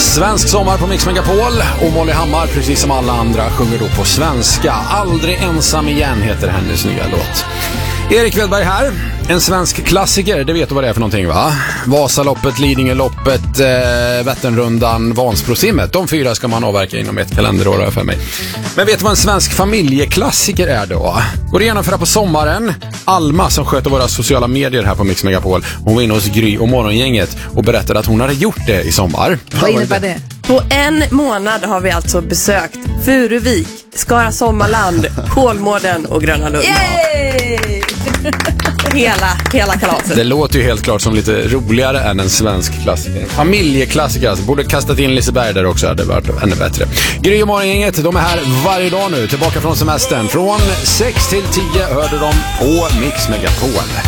Svensk sommar på Mix Megapol och Molly Hammar, precis som alla andra, sjunger då på svenska. Aldrig ensam igen heter hennes nya låt. Erik Wedberg här, en svensk klassiker, det vet du vad det är för någonting, va? Vasaloppet, Lidingöloppet, Vätternrundan, Vansbrosimmet, de 4 ska man avverka inom ett kalenderår för mig. Men vet du vad en svensk familjeklassiker är då? Går det genomföra på sommaren? Alma, som sköter våra sociala medier här på Mix Megapol, hon var inne hos Gry och Morgongänget och berättade att hon hade gjort det i sommar. Vad innebär det? På en månad har vi alltså besökt Furuvik, Skara Sommarland, Kolmården och Gröna Lund. Yay! Hela kalaset. Det låter ju helt klart som lite roligare än en svensk klassiker. Familjeklassiker, alltså. Borde kastat in Liseberg där också, hade varit ännu bättre. Gry och Morgongänget, de är här varje dag nu, tillbaka från semestern. Från 6 till 10 hörde de på Mix Megapol.